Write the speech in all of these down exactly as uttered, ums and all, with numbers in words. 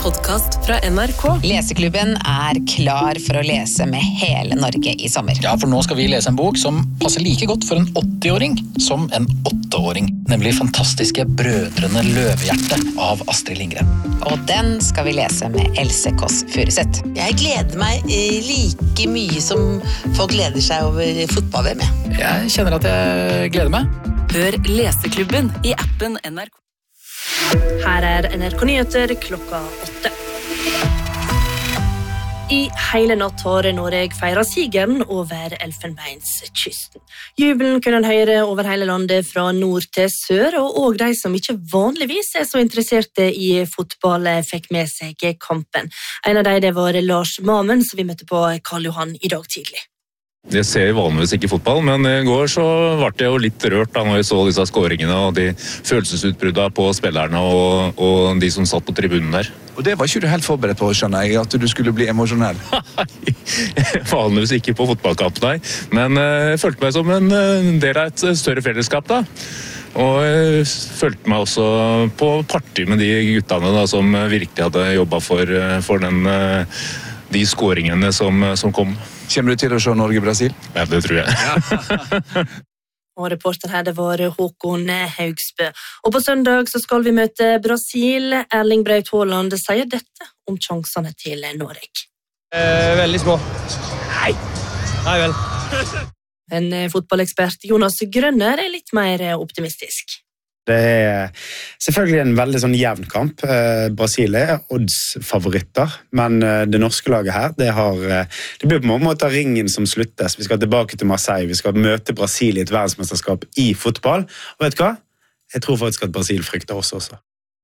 podcast fra N R K. Leseklubben er klar for å lese med hele Norge i sommer. Ja, for nå skal vi lese en bok som passer like godt for en åtti-åring som en åtteåring. Nemlig fantastiske Brødrene Løvehjerte av Astrid Lindgren. Og den skal vi lese med Else Kåss Furuseth. Jeg gleder meg like mye som folk gleder seg over fotball-V M. Jeg kjenner at jeg gleder meg. Hør Leseklubben i appen N R K. Her er N R K-nyheter klokka åtte. I hele natt har Norge feiret sigeren over Elfenbenskysten. Jubelen kunne en høre over hele landet fra nord til sør, og også de som ikke vanligvis er så interesserte i fotball fikk med seg kampen. En av dem det var Lars Mamen, som vi møtte på Karl Johan i dag tidlig. Jeg ser vanligvis ikke fotball, men i går så ble jeg jo litt rørt da når jeg så disse skåringene og de følelsesutbruddene på spillerne og, og de som satt på tribunen der. Og det var ikke du helt forberedt på, skjønner jeg, at du skulle bli emosjonell? Vanligvis ikke på fotballkamp, nei. Men jeg følte meg som en del av et større fellesskap da. Og jeg følte meg også på party med de guttene da, som virkelig hadde jobbet for, for den, de skåringene som, som kom. Kommer du til å se Norge-Brasil? Ja, det tror jeg. Og reporter her, det var Håkon Haugsbø. Og på søndag så skal vi møte Brasil. Erling Braut Haaland sier dette om sjansene til Norge. Eh, veldig små. Nei. Nei vel. En fotballekspert, Jonas Grønner, er litt mer optimistisk. Det er selvfølgelig en veldig sånn jevn kamp. Brasil er oddsfavoritter, men det norske laget her, det, har, det blir på mange måter ringen som sluttes. Vi skal tilbake til Marseille, vi skal møte Brasil i et verdensmesterskap i fotball. Og vet du hva? Jeg tror faktisk at Brasil frykter oss også.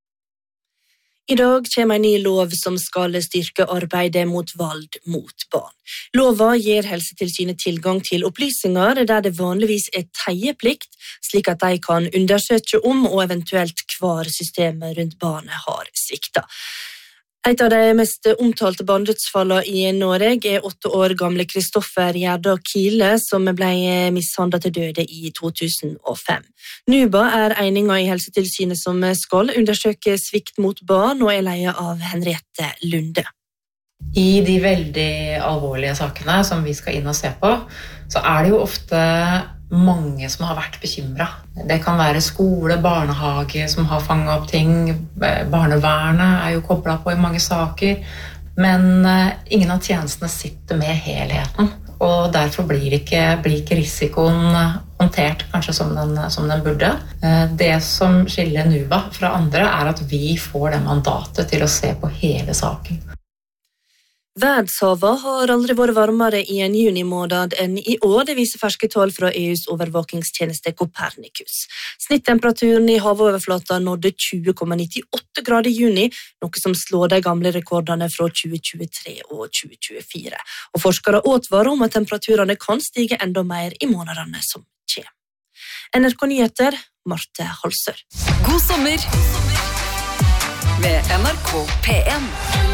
I dag kommer en ny lov som skal styrke arbeidet mot vold mot barn. Lova gir Helsetilsynet tilgang til opplysninger der det vanligvis er teieplikt, slik at de kan undersøke om og eventuelt hva systemet rundt barnet har sviktet. Et av de mest omtalte barnedødsfallene i Norge er åtte år gamle Kristoffer Gjerda Kile, som ble mishandlet til døde i to tusen og fem. NUBA er eningen i Helsetilsynet som skal undersøke svikt mot barn, og er ledet av Henriette Lunde. I de veldig alvorlige sakene som vi skal inn og se på, så er det jo ofte mange som har vært bekymret. Det kan være skole, barnehage som har fanget opp ting, barnevernet er jo koblet på i mange saker, men ingen av tjenestene sitter med helheten, og derfor blir ikke, blir ikke risikoen håndtert kanskje som den, som den burde. Det som skiller NUBA fra andre er at vi får det mandatet til å se på hele saken. Verdenshavet har aldri vært varmere i en junimåned enn i år, det viser ferske tall fra E U's overvåkingstjeneste Copernicus. Snittemperaturen i havoverflata nådde tjue komma nittiåtte grader i juni, noe som slår de gamle rekordene fra tjue tjuetre og tjue tjuefire. Og forskere advarer om at temperaturene kan stige enda mer i månedene som kommer. N R K-nyheter, Marte Halsør. God sommer med N R K P en.